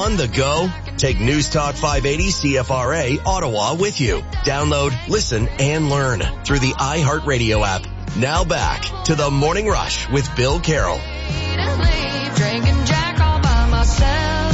On the go? Take News Talk 580 CFRA Ottawa with you. Download, listen, and learn through the iHeartRadio app. Now back to the Morning Rush with Bill Carroll. Drinking Jack all by myself.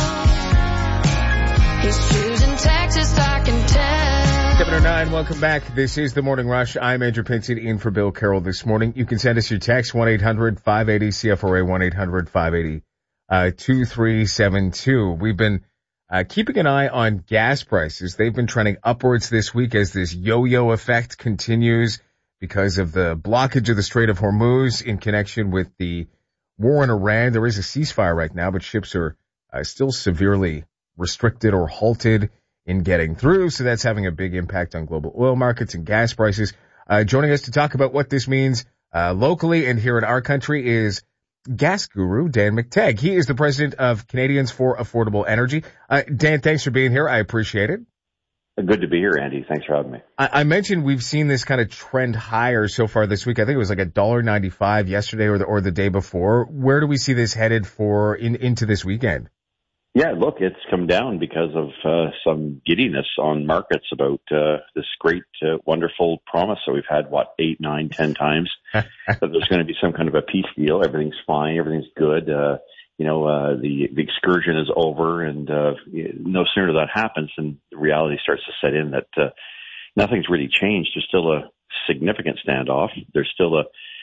He's choosing Texas, I can tell. 709, welcome back. This is the Morning Rush. I'm Andrew Pinsett in for Bill Carroll this morning. You can send us your text, 1-800-580-CFRA, 1-800-580-2372. We've been keeping an eye on gas prices. They've been trending upwards this week as this yo-yo effect continues because of the blockage of the Strait of Hormuz in connection with the war in Iran. There is a ceasefire right now, but ships are still severely restricted or halted in getting through. So that's having a big impact on global oil markets and gas prices. Joining us to talk about what this means locally and here in our country is gas guru Dan McTeague. He is the president of Canadians for Affordable Energy. Dan, thanks for being here. I appreciate it. Good to be here, Andy. Thanks for having me. I mentioned we've seen this kind of trend higher so far this week. I think it was like $1.95 yesterday or the day before. Where do we see this headed for into this weekend? Yeah, look, it's come down because of some giddiness on markets about this great, wonderful promise that we've had, 8, 9, 10 times, that there's going to be some kind of a peace deal. Everything's fine. Everything's good. The excursion is over, and no sooner that happens than the reality starts to set in that nothing's really changed. There's still a significant standoff. There's still a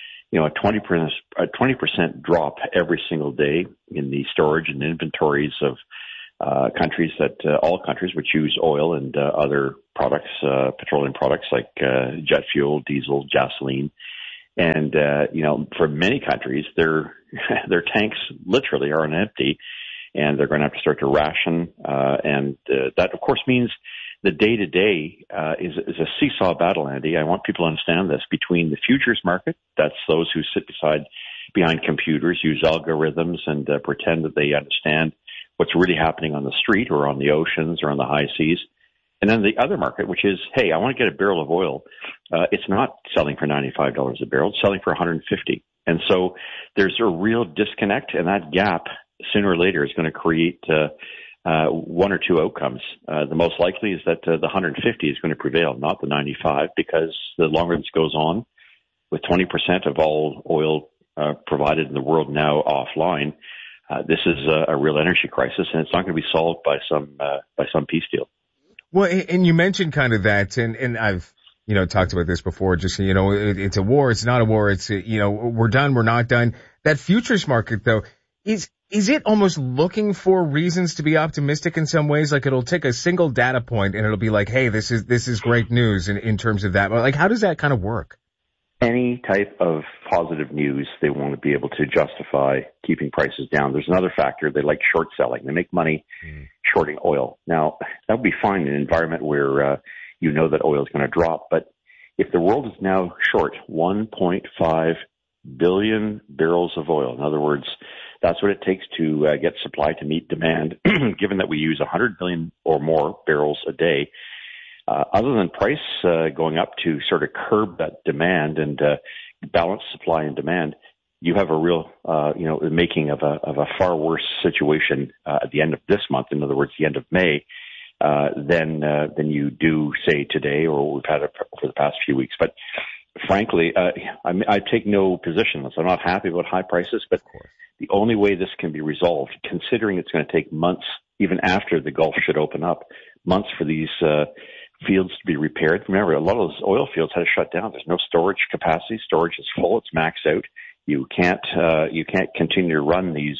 20% drop every single day in the storage and inventories of countries all countries which use oil and other products, petroleum products like jet fuel, diesel, gasoline. And, for many countries, their tanks literally are on empty, and they're going to have to start to ration. And that, of course, means the day-to-day is a seesaw battle, Andy. I want people to understand this. Between the futures market, that's those who sit behind computers, use algorithms, and pretend that they understand what's really happening on the street or on the oceans or on the high seas. And then the other market, which is, hey, I want to get a barrel of oil. It's not selling for $95 a barrel. It's selling for $150. And so there's a real disconnect, and that gap sooner or later is going to create one or two outcomes. The most likely is that the 150 is going to prevail, not the 95, because the longer this goes on, with 20% of all oil provided in the world now offline, this is a real energy crisis, and it's not going to be solved by some peace deal. Well, and you mentioned kind of that, and I've talked about this before. Just it's a war, it's not a war. It's we're done, we're not done. That futures market, though, is it almost looking for reasons to be optimistic in some ways? Like it'll take a single data point and it'll be like, hey, this is great news in terms of that. Like, how does that kind of work? Any type of positive news, they want to be able to justify keeping prices down. There's another factor. They like short selling. They make money shorting oil. Now, that would be fine in an environment where that oil is going to drop. But if the world is now short 1.5 billion barrels of oil, in other words, that's what it takes to get supply to meet demand, given that we use 100 million or more barrels a day. Other than price going up to sort of curb that demand and balance supply and demand, you have a real, making of a far worse situation at the end of this month. In other words, the end of May, than you do say today, or we've had over the past few weeks. But frankly, I take no position on this. I'm not happy about high prices, but the only way this can be resolved, considering it's going to take months, even after the Gulf should open up, months for these fields to be repaired. Remember, a lot of those oil fields had to shut down. There's no storage capacity. Storage is full. It's maxed out. You can't continue to run these,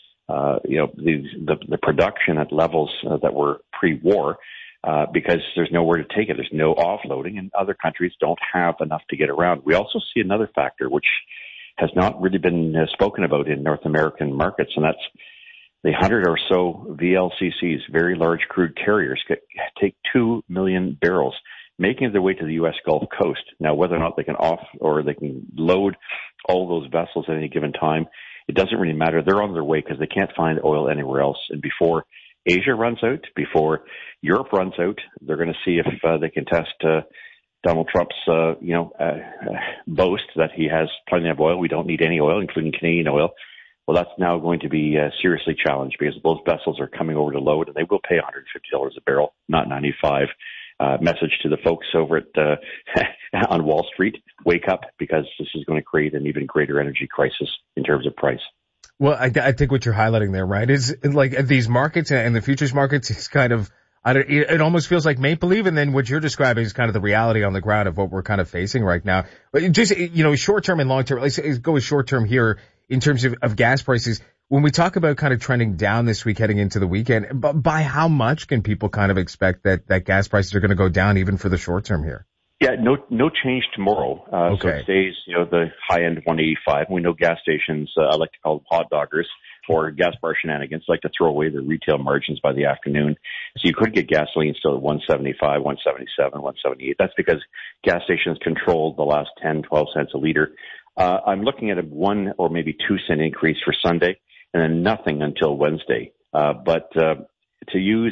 the production at levels that were pre-war, because there's nowhere to take it. There's no offloading, and other countries don't have enough to get around. We also see another factor, which has not really been spoken about in North American markets, and that's the 100 or so VLCCs, very large crude carriers, take 2 million barrels, making their way to the U.S. Gulf Coast. Now, whether or not they can they can load all those vessels at any given time, it doesn't really matter. They're on their way because they can't find oil anywhere else. And before Asia runs out, before Europe runs out, they're going to see if they can test Donald Trump's, boast that he has plenty of oil. We don't need any oil, including Canadian oil. Well, that's now going to be seriously challenged because those vessels are coming over to load, and they will pay $150 a barrel, not $95. Message to the folks over at on Wall Street: wake up, because this is going to create an even greater energy crisis in terms of price. Well, I think what you're highlighting there, right, is like these markets and the futures markets is kind of, it almost feels like make-believe, and then what you're describing is kind of the reality on the ground of what we're kind of facing right now. But just, short-term and long-term, let's go with short-term here in terms of gas prices. When we talk about kind of trending down this week heading into the weekend, by how much can people kind of expect that gas prices are going to go down even for the short-term here? Yeah, no change tomorrow. Okay. So it stays, the high end 185. We know gas stations, I like to call them hot doggers, or gas bar shenanigans, like to throw away their retail margins by the afternoon. So you could get gasoline still at 175, 177, 178. That's because gas stations controlled the last 10, 12 cents a liter. I'm looking at a 1 or maybe 2 cent increase for Sunday, and then nothing until Wednesday. But to use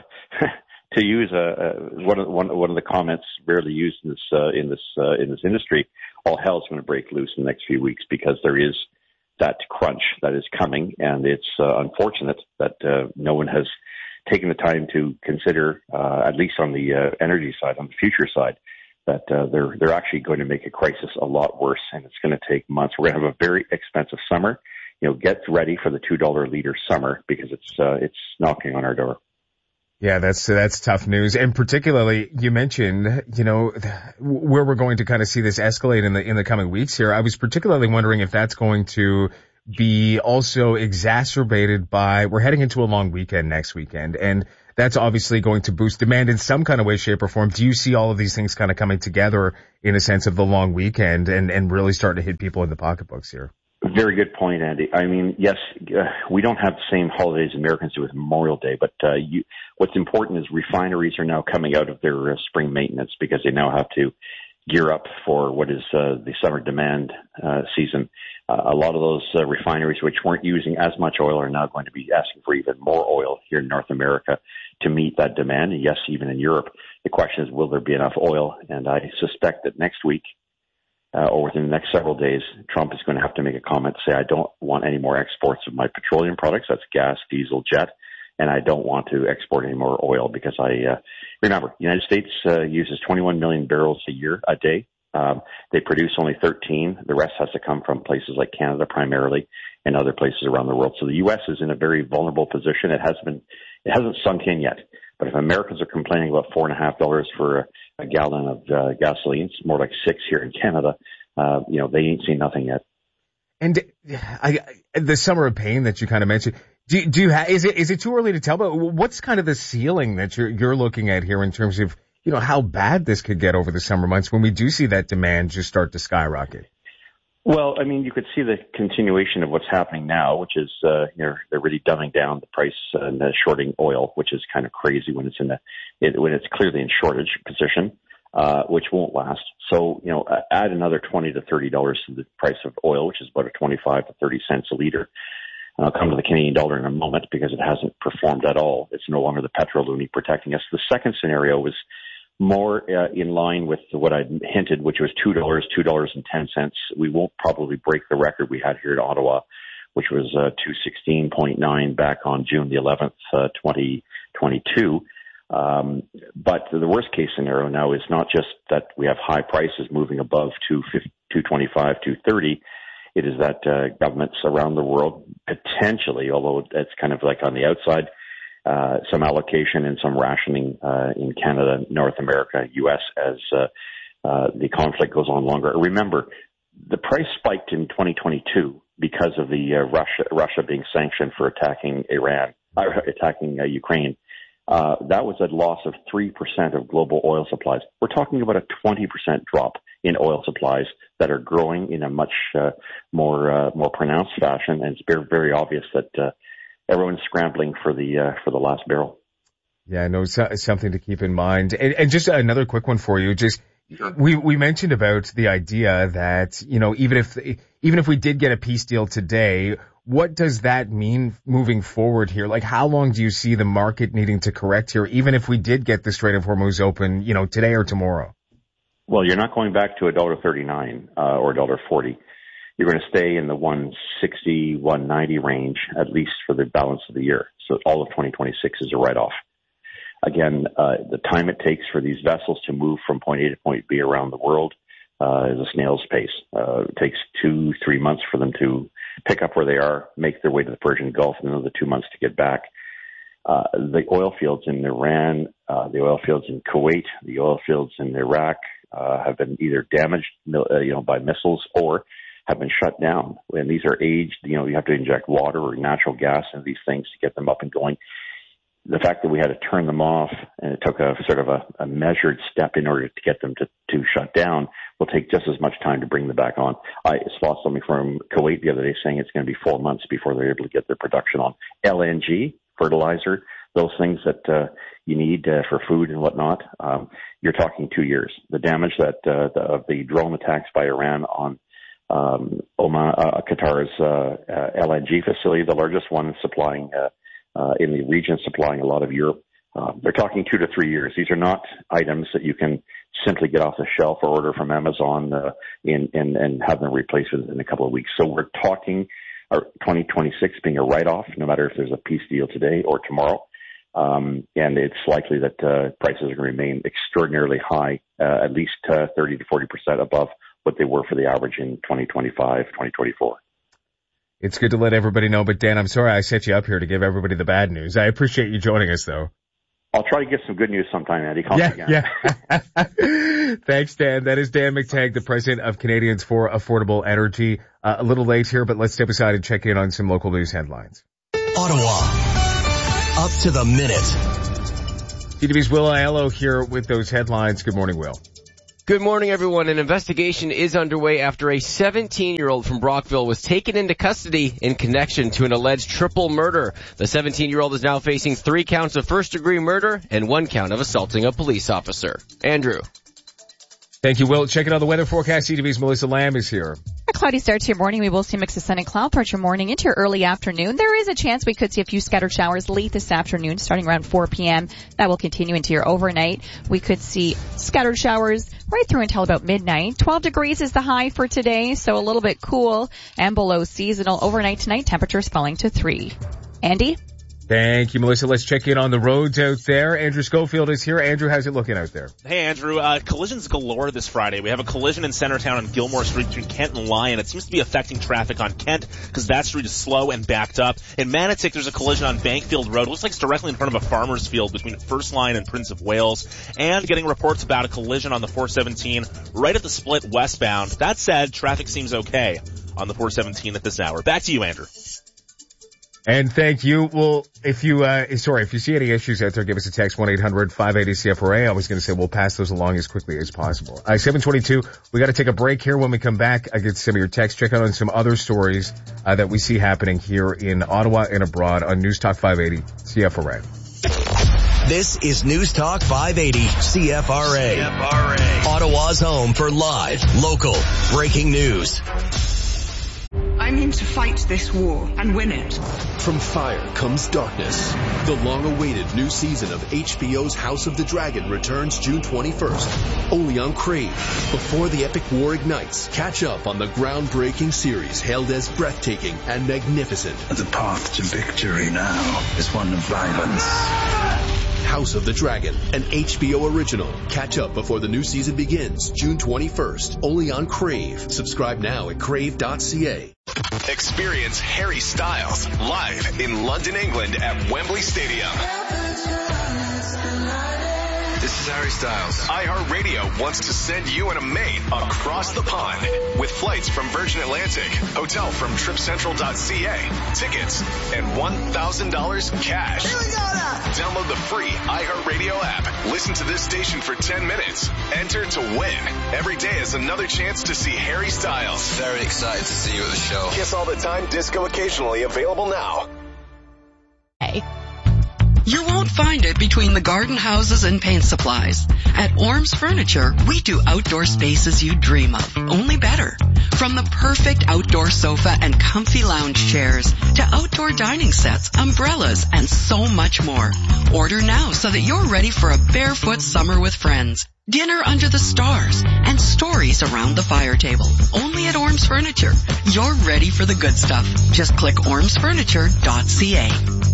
one of the comments rarely used in this industry, all hell's going to break loose in the next few weeks, because there is that crunch that is coming, and it's unfortunate that no one has taken the time to consider, at least on the energy side, on the future side, that they're actually going to make a crisis a lot worse, and it's going to take months. We're going to have a very expensive summer. Get ready for the $2 a liter summer, because it's knocking on our door. Yeah, that's tough news. And particularly, you mentioned, where we're going to kind of see this escalate in the coming weeks here. I was particularly wondering if that's going to be also exacerbated by, we're heading into a long weekend next weekend, and that's obviously going to boost demand in some kind of way, shape, or form. Do you see all of these things kind of coming together in a sense of the long weekend and really starting to hit people in the pocketbooks here? Very good point, Andy. I mean, yes, we don't have the same holidays Americans do with Memorial Day, but what's important is refineries are now coming out of their spring maintenance, because they now have to gear up for what is the summer demand season. A lot of those refineries which weren't using as much oil are now going to be asking for even more oil here in North America to meet that demand. And yes, even in Europe. The question is, will there be enough oil? And I suspect that next week, or within the next several days, Trump is going to have to make a comment to say, I don't want any more exports of my petroleum products. That's gas, diesel, jet. And I don't want to export any more oil, because remember, the United States uses 21 million barrels a day. They produce only 13. The rest has to come from places like Canada primarily and other places around the world. So the U.S. is in a very vulnerable position. It hasn't sunk in yet. But if Americans are complaining about $4.50 for a gallon of gasoline, it's more like $6 here in Canada. They ain't seen nothing yet. And the summer of pain that you kind of mentioned, do you is it too early to tell? But what's kind of the ceiling that you're looking at here in terms of how bad this could get over the summer months when we do see that demand just start to skyrocket? Well, I mean, you could see the continuation of what's happening now, which is they're really dumbing down the price and shorting oil, which is kind of crazy when it's clearly in shortage position, which won't last. So add another $20 to $30 to the price of oil, which is about a 25 to 30 cents a liter. I'll come to the Canadian dollar in a moment, because it hasn't performed at all. It's no longer the petroloonie protecting us. The second scenario was more in line with what I hinted, which was $2.10. We won't probably break the record we had here in Ottawa, which was 216.9 back on June the 11th, 2022. But the worst case scenario now is not just that we have high prices moving above 225, 230. It is that governments around the world potentially, although it's kind of like on the outside, some allocation and some rationing in Canada, North America, U.S. as the conflict goes on longer. Remember, the price spiked in 2022 because of the Russia being sanctioned for attacking Ukraine. That was a loss of 3% of global oil supplies. We're talking about a 20% drop in oil supplies that are growing in a much more pronounced fashion, and it's very, very obvious that everyone's scrambling for the last barrel. Yeah, no, something to keep in mind. And just another quick one for you. Just we mentioned about the idea that even if we did get a peace deal today, what does that mean moving forward here? Like, how long do you see the market needing to correct here, even if we did get the Strait of Hormuz open, today or tomorrow? Well, you're not going back to $1.39 or $1.40. you're going to stay in the 160, 190 range, at least for the balance of the year. So all of 2026 is a write-off. Again, the time it takes for these vessels to move from point A to point B around the world is a snail's pace. It takes 2-3 months for them to pick up where they are, make their way to the Persian Gulf, and another 2 months to get back. The oil fields in Iran, the oil fields in Kuwait, the oil fields in Iraq have been either damaged, by missiles or have been shut down. And these are aged. You have to inject water or natural gas into these things to get them up and going. The fact that we had to turn them off and it took a sort of a measured step in order to get them to shut down will take just as much time to bring them back on. I saw something from Kuwait the other day saying it's going to be 4 months before they're able to get their production on. LNG, fertilizer, those things that you need for food and whatnot, you're talking 2 years. The damage that of the drone attacks by Iran on Qatar's LNG facility, the largest one supplying in the region, supplying a lot of Europe. They're talking 2 to 3 years. These are not items that you can simply get off the shelf or order from Amazon and have them replaced in a couple of weeks. So we're talking 2026 being a write-off, no matter if there's a peace deal today or tomorrow. And it's likely that prices are going to remain extraordinarily high, at least 30 to 40% above what they were for the average in 2025, 2024. It's good to let everybody know, but Dan, I'm sorry I set you up here to give everybody the bad news. I appreciate you joining us, though. I'll try to get some good news sometime, Andy. Call me again. Yeah. Thanks, Dan. That is Dan McTagg, the president of Canadians for Affordable Energy. A little late here, but let's step aside and check in on some local news headlines. Ottawa, up to the minute. CTV's Will Aiello here with those headlines. Good morning, Will. Good morning, everyone. An investigation is underway after a 17-year-old from Brockville was taken into custody in connection to an alleged triple murder. The 17-year-old is now facing 3 counts of first-degree murder and 1 count of assaulting a police officer. Andrew. Thank you, Will. Checking out the weather forecast. CTV's Melissa Lamb is here. A cloudy start to your morning. We will see a mix of sun and cloud throughout your morning into your early afternoon. There is a chance we could see a few scattered showers late this afternoon, starting around 4 p.m. That will continue into your overnight. We could see scattered showers right through until about midnight. 12 degrees is the high for today, so a little bit cool and below seasonal. Overnight tonight, temperatures falling to 3. Andy? Thank you, Melissa. Let's check in on the roads out there. Andrew Schofield is here. Andrew, how's it looking out there? Hey, Andrew. Collisions galore this Friday. We have a collision in Centertown on Gilmore Street between Kent and Lyon. It seems to be affecting traffic on Kent because that street is slow and backed up. In Manotick, there's a collision on Bankfield Road. It looks like it's directly in front of a farmer's field between First Line and Prince of Wales. And getting reports about a collision on the 417 right at the split westbound. That said, traffic seems okay on the 417 at this hour. Back to you, Andrew. And thank you. Well, if you see any issues out there, give us a text, 1-800-580-CFRA. I was going to say we'll pass those along as quickly as possible. 7:22, we got to take a break here. When we come back, I get some of your texts. Check out on some other stories that we see happening here in Ottawa and abroad on News Talk 580 CFRA. This is News Talk 580 CFRA. Ottawa's home for live, local, breaking news. I'm in to fight this war and win it. From fire comes darkness. The long-awaited new season of HBO's House of the Dragon returns June 21st, only on Crave. Before the epic war ignites, catch up on the groundbreaking series hailed as breathtaking and magnificent. The path to victory now is one of violence. House of the Dragon, an HBO original. Catch up before the new season begins, June 21st, only on Crave. Subscribe now at crave.ca. Experience Harry Styles live in London, England at Wembley Stadium. This is Harry Styles. iHeartRadio wants to send you and a mate across the pond with flights from Virgin Atlantic, hotel from TripCentral.ca, tickets, and $1,000 cash. Here we go now. Download the free iHeartRadio app. Listen to this station for 10 minutes. Enter to win. Every day is another chance to see Harry Styles. Very excited to see you at the show. Kiss all the time, disco occasionally, available now. Hey. You won't find it between the garden houses and paint supplies. At Orm's Furniture, we do outdoor spaces you dream of, only better. From the perfect outdoor sofa and comfy lounge chairs to outdoor dining sets, umbrellas, and so much more. Order now so that you're ready for a barefoot summer with friends, dinner under the stars, and and stories around the fire table. Only at Orm's Furniture. You're ready for the good stuff. Just click ormsfurniture.ca.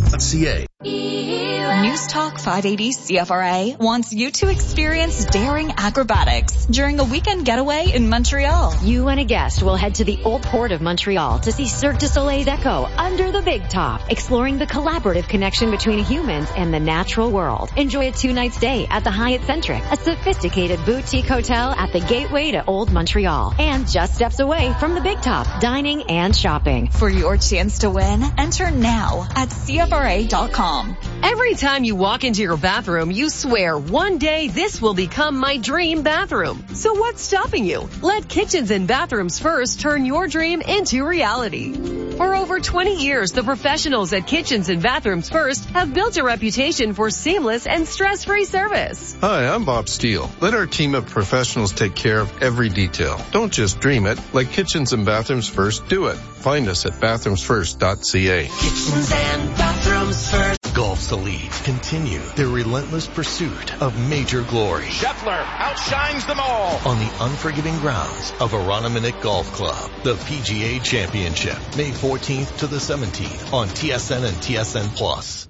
News Talk 580 CFRA wants you to experience daring acrobatics during a weekend getaway in Montreal. You and a guest will head to the Old Port of Montreal to see Cirque du Soleil's Echo Under the Big Top, exploring the collaborative connection between humans and the natural world. Enjoy a 2-night stay at the Hyatt Centric, a sophisticated boutique hotel at the gateway to Old Montreal, and just steps away from the Big Top, dining and shopping. For your chance to win, enter now at CFRA.com. Every time you walk into your bathroom, you swear, one day this will become my dream bathroom. So what's stopping you? Let Kitchens and Bathrooms First turn your dream into reality. For over 20 years, the professionals at Kitchens and Bathrooms First have built a reputation for seamless and stress-free service. Hi, I'm Bob Steele. Let our team of professionals take care of every detail. Don't just dream it. Let Kitchens and Bathrooms First do it. Find us at bathroomsfirst.ca. Kitchens and Bathrooms First. Golf's elite continue their relentless pursuit of major glory. Scheffler outshines them all on the unforgiving grounds of Aroniminick Golf Club. The PGA Championship, May 14th to the 17th on TSN and TSN Plus.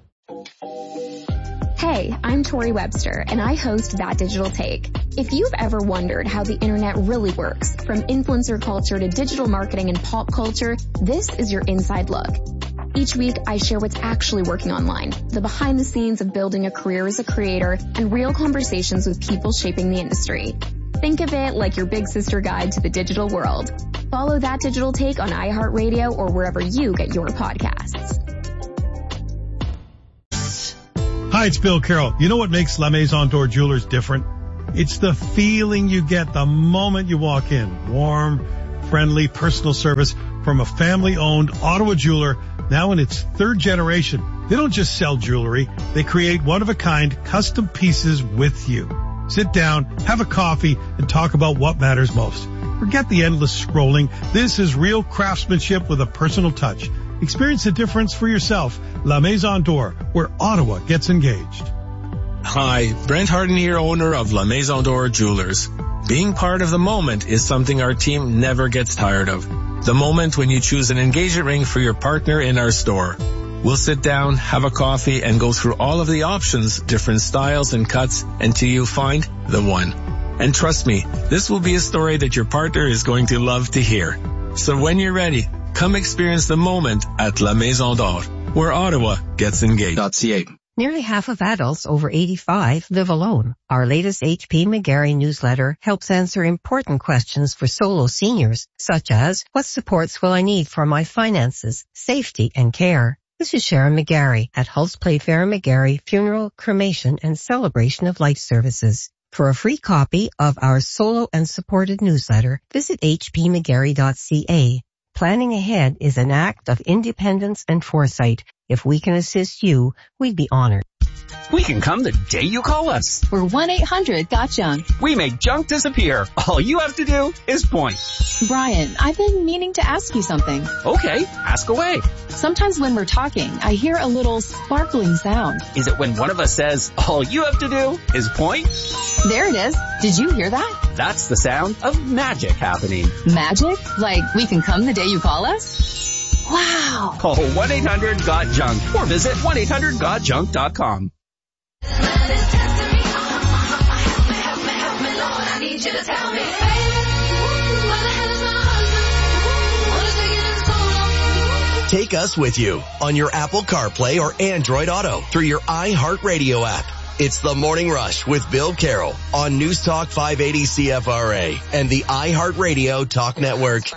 Hey, I'm Tori Webster, and I host That Digital Take. If you've ever wondered how the internet really works, from influencer culture to digital marketing and pop culture, this is your inside look. Each week, I share what's actually working online, the behind the scenes of building a career as a creator, and real conversations with people shaping the industry. Think of it like your big sister guide to the digital world. Follow That Digital Take on iHeartRadio or wherever you get your podcasts. Hi, it's Bill Carroll. You know what makes La Maison d'Or Jewelers different? It's the feeling you get the moment you walk in. Warm, friendly, personal service from a family-owned Ottawa jeweler now in its third generation. They don't just sell jewelry. They create one-of-a-kind custom pieces with you. Sit down, have a coffee, and talk about what matters most. Forget the endless scrolling. This is real craftsmanship with a personal touch. Experience the difference for yourself. La Maison d'Or, where Ottawa gets engaged. Hi, Brent Harden here, owner of La Maison d'Or Jewelers. Being part of the moment is something our team never gets tired of. The moment when you choose an engagement ring for your partner in our store. We'll sit down, have a coffee, and go through all of the options, different styles and cuts, until you find the one. And trust me, this will be a story that your partner is going to love to hear. So when you're ready, come experience the moment at La Maison d'Or, where Ottawa gets engaged.ca. Nearly half of adults over 85 live alone. Our latest HP McGarry newsletter helps answer important questions for solo seniors, such as, what supports will I need for my finances, safety, and care? This is Sharon McGarry at Hulse Playfair McGarry Funeral, Cremation, and Celebration of Life Services. For a free copy of our solo and supported newsletter, visit hpmcgarry.ca. Planning ahead is an act of independence and foresight. If we can assist you, we'd be honored. We can come the day you call us. We're 1-800-GOT-JUNK. We make junk disappear. All you have to do is point. Brian, I've been meaning to ask you something. Okay, ask away. Sometimes when we're talking, I hear a little sparkling sound. Is it when one of us says, all you have to do is point? There it is. Did you hear that? That's the sound of magic happening. Magic? Like we can come the day you call us? Wow. Call 1-800-GOT-JUNK or visit 1-800-GOT-JUNK.com. Take us with you on your Apple CarPlay or Android Auto through your iHeartRadio app. It's The Morning Rush with Bill Carroll on News Talk 580 CFRA and the iHeartRadio Talk Network.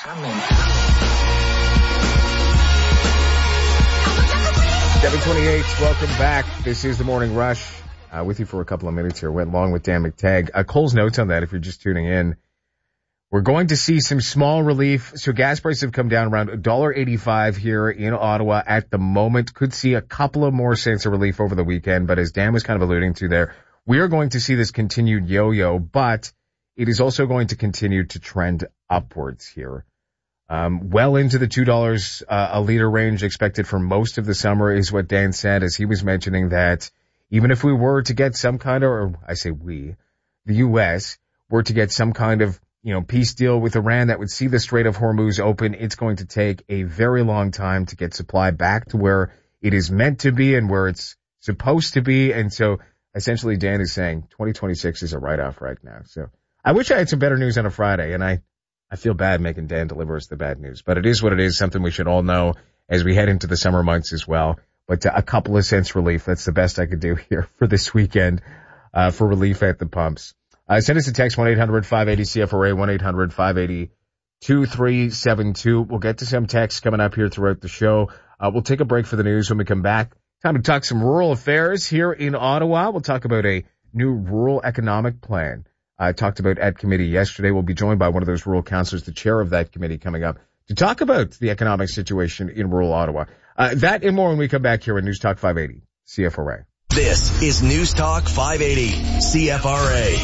7:28, welcome back. This is The Morning Rush. With you for a couple of minutes here. Went long with Dan McTagg. Cole's notes on that if you're just tuning in. We're going to see some small relief. So gas prices have come down around $1.85 here in Ottawa at the moment. Could see a couple of more cents of relief over the weekend. But as Dan was kind of alluding to there, we are going to see this continued yo-yo, but it is also going to continue to trend upwards here. Well into the $2 a liter range expected for most of the summer is what Dan said, as he was mentioning that even if we were to get some kind of, or I say we, the U.S., were to get some kind of, peace deal with Iran that would see the Strait of Hormuz open, it's going to take a very long time to get supply back to where it is meant to be and where it's supposed to be. And so essentially Dan is saying 2026 is a write-off right now. So I wish I had some better news on a Friday, and I feel bad making Dan deliver us the bad news, but it is what it is, something we should all know as we head into the summer months as well. But a couple of cents relief, that's the best I could do here for this weekend, for relief at the pumps. Send us a text, 1-800-580-CFRA, 1-800-580-2372. We'll get to some texts coming up here throughout the show. We'll take a break for the news when we come back. Time to talk some rural affairs here in Ottawa. We'll talk about a new rural economic plan. I talked about at committee yesterday. We'll be joined by one of those rural councillors, the chair of that committee, coming up to talk about the economic situation in rural Ottawa. That and more when we come back here on News Talk 580 CFRA. This is News Talk 580 CFRA.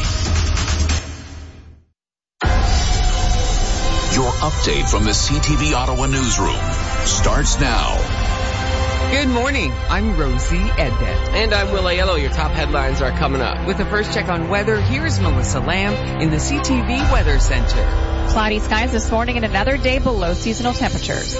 Your update from the CTV Ottawa newsroom starts now. Good morning. I'm Rosie Edbeth. And I'm Will Aiello. Your top headlines are coming up. With the first check on weather, here's Melissa Lamb in the CTV Weather Center. Cloudy skies this morning and another day below seasonal temperatures.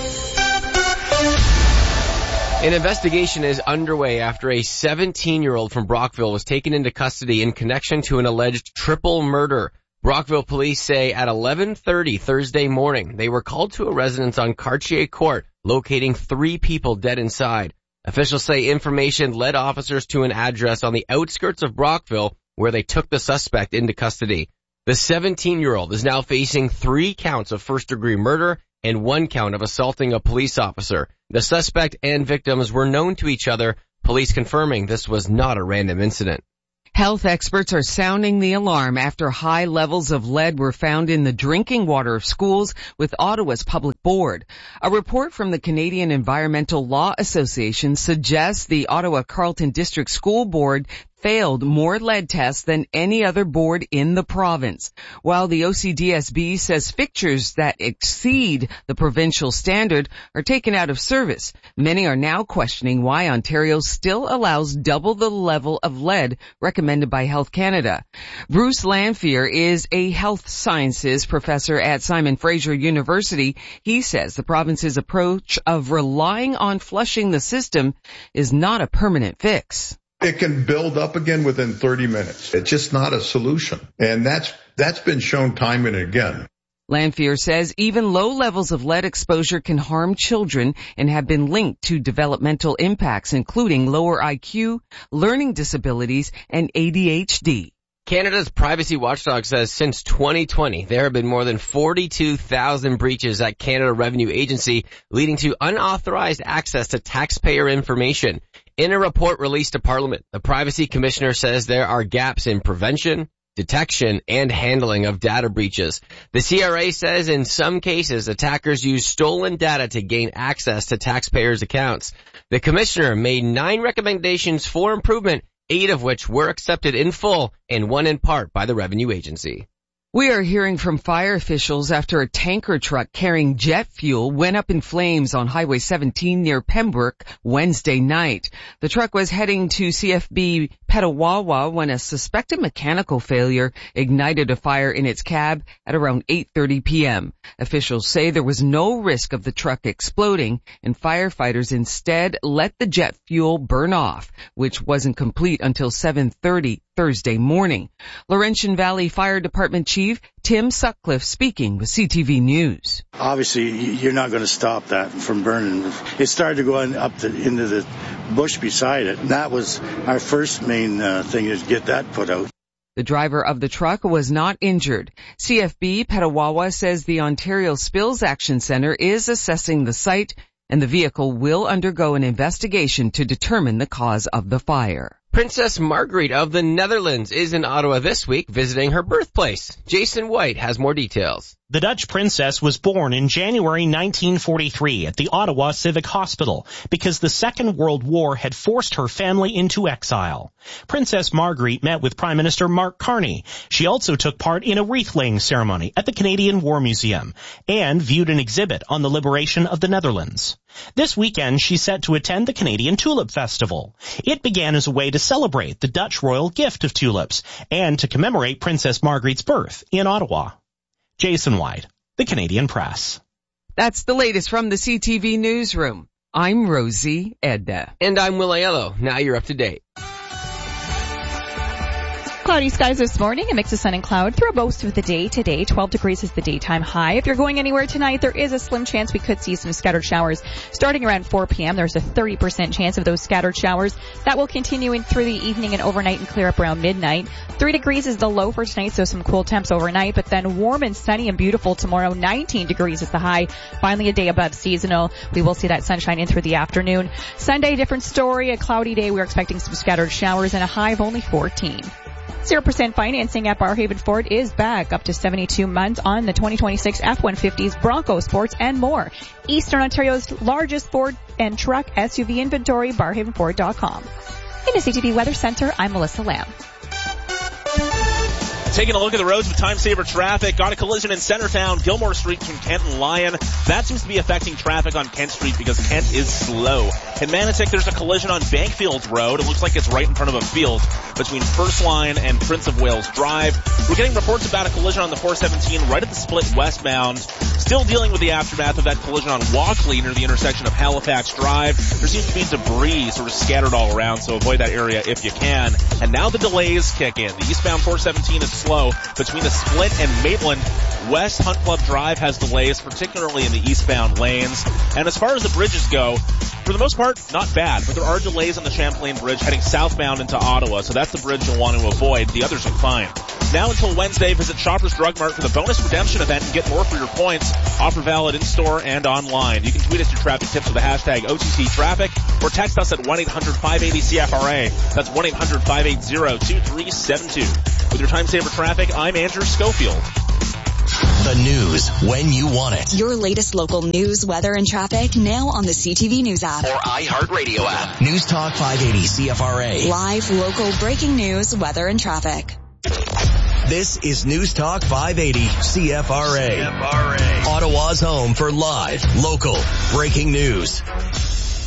An investigation is underway after a 17-year-old from Brockville was taken into custody in connection to an alleged triple murder. Brockville police say at 11:30 Thursday morning, they were called to a residence on Cartier Court, locating 3 people dead inside. Officials say information led officers to an address on the outskirts of Brockville where they took the suspect into custody. The 17-year-old is now facing 3 counts of first-degree murder and 1 count of assaulting a police officer. The suspect and victims were known to each other, police confirming this was not a random incident. Health experts are sounding the alarm after high levels of lead were found in the drinking water of schools with Ottawa's public board. A report from the Canadian Environmental Law Association suggests the Ottawa Carleton District School Board failed more lead tests than any other board in the province. While the OCDSB says fixtures that exceed the provincial standard are taken out of service, many are now questioning why Ontario still allows double the level of lead recommended by Health Canada. Bruce Lanphier is a health sciences professor at Simon Fraser University. He says the province's approach of relying on flushing the system is not a permanent fix. It can build up again within 30 minutes. It's just not a solution. And that's been shown time and again. Lanphier says even low levels of lead exposure can harm children and have been linked to developmental impacts, including lower IQ, learning disabilities, and ADHD. Canada's privacy watchdog says since 2020, there have been more than 42,000 breaches at Canada Revenue Agency, leading to unauthorized access to taxpayer information. In a report released to Parliament, the Privacy Commissioner says there are gaps in prevention, detection, and handling of data breaches. The CRA says in some cases, attackers use stolen data to gain access to taxpayers' accounts. The Commissioner made 9 recommendations for improvement, 8 of which were accepted in full and 1 in part by the Revenue Agency. We are hearing from fire officials after a tanker truck carrying jet fuel went up in flames on Highway 17 near Pembroke Wednesday night. The truck was heading to CFB Petawawa when a suspected mechanical failure ignited a fire in its cab at around 8:30 p.m. Officials say there was no risk of the truck exploding, and firefighters instead let the jet fuel burn off, which wasn't complete until 7:30 Thursday morning. Laurentian Valley Fire Department Chief Tim Sutcliffe speaking with CTV News. Obviously, you're not going to stop that from burning. It started to go into the bush beside it. And that was our first main thing, is get that put out. The driver of the truck was not injured. CFB Petawawa says the Ontario Spills Action Centre is assessing the site, and the vehicle will undergo an investigation to determine the cause of the fire. Princess Margriet of the Netherlands is in Ottawa this week visiting her birthplace. Jason White has more details. The Dutch princess was born in January 1943 at the Ottawa Civic Hospital because the Second World War had forced her family into exile. Princess Margriet met with Prime Minister Mark Carney. She also took part in a wreath-laying ceremony at the Canadian War Museum and viewed an exhibit on the liberation of the Netherlands. This weekend, she's set to attend the Canadian Tulip Festival. It began as a way to celebrate the Dutch royal gift of tulips and to commemorate Princess Margriet's birth in Ottawa. Jason White, the Canadian Press. That's the latest from the CTV Newsroom. I'm Rosie Edna. And I'm Will Aiello. Now you're up to date. Cloudy skies this morning, a mix of sun and cloud through most of the day today. 12 degrees is the daytime high. If you're going anywhere tonight, there is a slim chance we could see some scattered showers starting around 4 p.m. There's a 30% chance of those scattered showers. That will continue in through the evening and overnight and clear up around midnight. 3 degrees is the low for tonight, so some cool temps overnight, but then warm and sunny and beautiful tomorrow. 19 degrees is the high. Finally a day above seasonal. We will see that sunshine in through the afternoon. Sunday, different story. A cloudy day. We're expecting some scattered showers and a high of only 14. 0% financing at Barrhaven Ford is back up to 72 months on the 2026 F-150s, Bronco Sports, and more. Eastern Ontario's largest Ford and truck SUV inventory, barrhavenford.com. In the CTV Weather Center, I'm Melissa Lamb. Taking a look at the roads with time-saver traffic. Got a collision in Centertown, Gilmore Street between Kent and Lyon. That seems to be affecting traffic on Kent Street because Kent is slow. In Manotick, there's a collision on Bankfields Road. It looks like it's right in front of a field between First Line and Prince of Wales Drive. We're getting reports about a collision on the 417 right at the split westbound. Still dealing with the aftermath of that collision on Walkley near the intersection of Halifax Drive. There seems to be debris sort of scattered all around, so avoid that area if you can. And now the delays kick in. The eastbound 417 is slow between the split and Maitland. West Hunt Club Drive has delays, particularly in the eastbound lanes. And as far as the bridges go, for the most part, not bad, but there are delays on the Champlain Bridge heading southbound into Ottawa, so that's the bridge you'll want to avoid. The others are fine. Now until Wednesday, visit Shoppers Drug Mart for the bonus redemption event and get more for your points. Offer valid in-store and online. You can tweet us your traffic tips with the hashtag OTCTraffic or text us at 1-800-580-CFRA. That's 1-800-580-2372. With your time-saver traffic, I'm Andrew Schofield. The news when you want it. Your latest local news, weather, and traffic now on the CTV News app. Or iHeartRadio app. News Talk 580 CFRA. Live, local, breaking news, weather, and traffic. This is News Talk 580 CFRA. Ottawa's home for live, local, breaking news.